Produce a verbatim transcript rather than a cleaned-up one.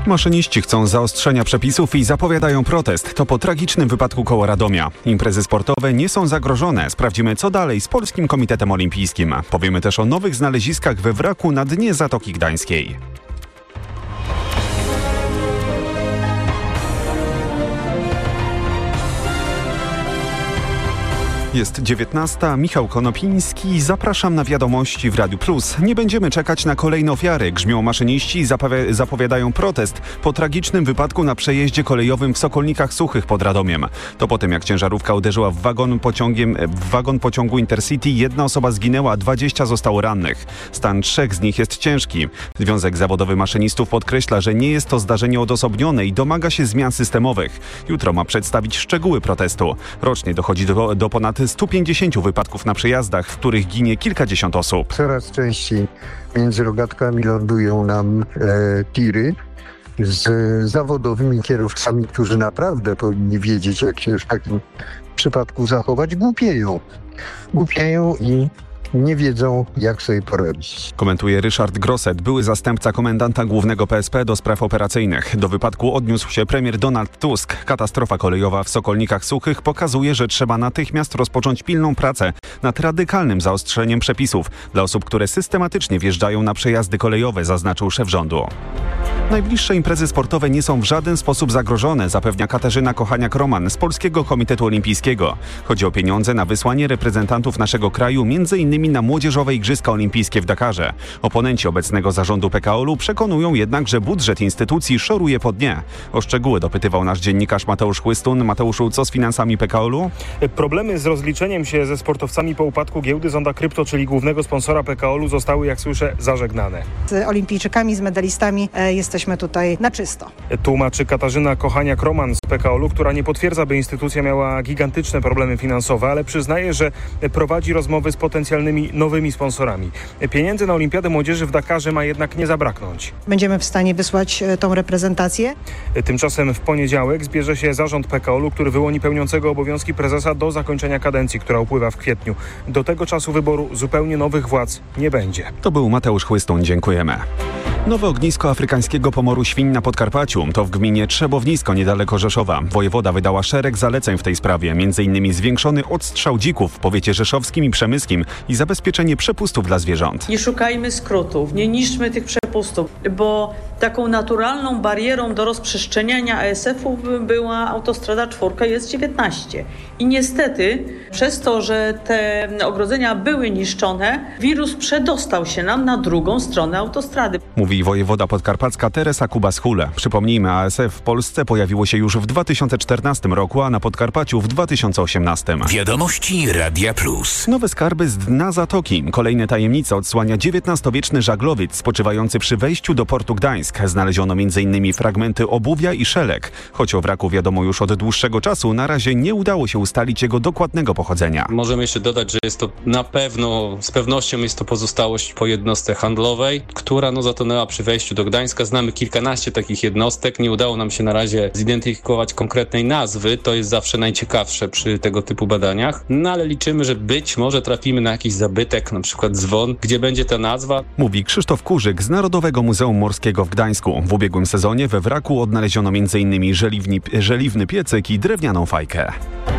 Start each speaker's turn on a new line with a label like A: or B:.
A: Maszyniści chcą zaostrzenia przepisów i zapowiadają protest. To po tragicznym wypadku koło Radomia. Imprezy sportowe nie są zagrożone. Sprawdzimy, co dalej z Polskim Komitetem Olimpijskim. Powiemy też o nowych znaleziskach we wraku na dnie Zatoki Gdańskiej. Jest dziewiętnasta, Michał Konopiński. Zapraszam na wiadomości w Radiu Plus. Nie będziemy czekać na kolejne ofiary. Grzmią maszyniści i zapowi- zapowiadają protest po tragicznym wypadku na przejeździe kolejowym w Sokolnikach Suchych pod Radomiem. To po tym, jak ciężarówka uderzyła w wagon, pociągiem, w wagon pociągu Intercity, jedna osoba zginęła, a dwadzieścia zostało rannych. Stan trzech z nich jest ciężki. Związek Zawodowy Maszynistów podkreśla, że nie jest to zdarzenie odosobnione i domaga się zmian systemowych. Jutro ma przedstawić szczegóły protestu. Rocznie dochodzi do, do ponad stu pięćdziesięciu wypadków na przejazdach, w których ginie kilkadziesiąt osób.
B: Coraz częściej między rogatkami lądują nam e, tiry z zawodowymi kierowcami, którzy naprawdę powinni wiedzieć, jak się w takim przypadku zachować. Głupieją. Głupieją i nie wiedzą, jak sobie poradzić.
A: Komentuje Ryszard Grosset, były zastępca komendanta głównego P S P do spraw operacyjnych. Do wypadku odniósł się premier Donald Tusk. Katastrofa kolejowa w Sokolnikach Suchych pokazuje, że trzeba natychmiast rozpocząć pilną pracę nad radykalnym zaostrzeniem przepisów dla osób, które systematycznie wjeżdżają na przejazdy kolejowe, zaznaczył szef rządu. Najbliższe imprezy sportowe nie są w żaden sposób zagrożone, zapewnia Katarzyna Kochaniak-Roman z Polskiego Komitetu Olimpijskiego. Chodzi o pieniądze na wysłanie reprezentantów naszego kraju, między innymi na młodzieżowe Igrzyska Olimpijskie w Dakarze. Oponenci obecnego zarządu P K O L-u przekonują jednak, że budżet instytucji szoruje po dnie. O szczegóły dopytywał nasz dziennikarz Mateusz Chłystun. Mateuszu, co z finansami P K O L-u?
C: Problemy z rozliczeniem się ze sportowcami po upadku giełdy Zonda Krypto, czyli głównego sponsora P K O L-u, zostały, jak słyszę, zażegnane.
D: Z olimpijczykami, z medalistami e, jesteśmy tutaj na czysto.
C: Tłumaczy Katarzyna Kochaniak-Roman z P K O L-u, która nie potwierdza, by instytucja miała gigantyczne problemy finansowe, ale przyznaje, że prowadzi rozmowy z potencjalnymi nowymi sponsorami. Pieniędzy na Olimpiadę Młodzieży w Dakarze ma jednak nie zabraknąć.
D: Będziemy w stanie wysłać tą reprezentację.
C: Tymczasem w poniedziałek zbierze się zarząd P K O L-u, który wyłoni pełniącego obowiązki prezesa do zakończenia kadencji, która upływa w kwietniu. Do tego czasu wyboru zupełnie nowych władz nie będzie.
A: To był Mateusz Chłystun. Dziękujemy. Nowe ognisko afrykańskiego pomoru świń na Podkarpaciu. To w gminie Trzebownisko, niedaleko Rzeszowa. Wojewoda wydała szereg zaleceń w tej sprawie, między innymi zwiększony odstrzał dzików w powiecie rzeszowskim i przemyskim i zabezpieczenie przepustów dla zwierząt.
E: Nie szukajmy skrótów, nie niszczmy tych przepustów, bo taką naturalną barierą do rozprzestrzeniania A S F-ów była autostrada czwórka, jest dziewiętnaście. I niestety przez to, że te ogrodzenia były niszczone, wirus przedostał się nam na drugą stronę autostrady.
A: Mówi wojewoda podkarpacka Teresa Kubas-Hule. Przypomnijmy, A S F w Polsce pojawiło się już w dwa tysiące czternastym roku, a na Podkarpaciu w dwa tysiące osiemnastym.
F: Wiadomości Radia Plus.
A: Nowe skarby z dna Zatoki. Kolejne tajemnice odsłania dziewiętnastowieczny żaglowiec spoczywający przy wejściu do portu Gdańsk. Znaleziono między innymi fragmenty obuwia i szelek. Choć o wraku wiadomo już od dłuższego czasu, na razie nie udało się ustalić jego dokładnego pochodzenia.
G: Możemy jeszcze dodać, że jest to na pewno, z pewnością jest to pozostałość po jednostce handlowej, która no zatonęła przy wejściu do Gdańska. Znamy kilkanaście takich jednostek. Nie udało nam się na razie zidentyfikować konkretnej nazwy. To jest zawsze najciekawsze przy tego typu badaniach. No ale liczymy, że być może trafimy na jakiś zabytek, na przykład dzwon, gdzie będzie ta nazwa.
A: Mówi Krzysztof Kurzyk z Narodowego Muzeum Morskiego w Gdańsku. W ubiegłym sezonie we wraku odnaleziono między innymi żeliwni, żeliwny piecyk i drewnianą fajkę.